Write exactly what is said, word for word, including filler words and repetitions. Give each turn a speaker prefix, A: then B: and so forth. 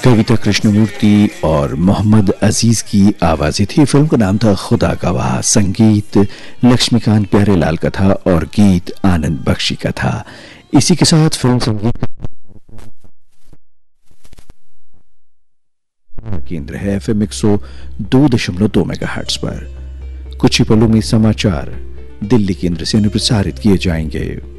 A: कविता कृष्णमूर्ति और मोहम्मद अजीज की आवाजें थी। फिल्म का नाम था खुदा गवाह। संगीत लक्ष्मीकांत प्यारेलाल का था और गीत आनंद बख्शी का था। इसी के साथ फिल्म संगीत केंद्र है एफएम एक सौ दो दशमलव दो मेगाहर्ट्ज पर। कुछ ही पलों में समाचार दिल्ली केंद्र से अनुप्रसारित किए जाएंगे।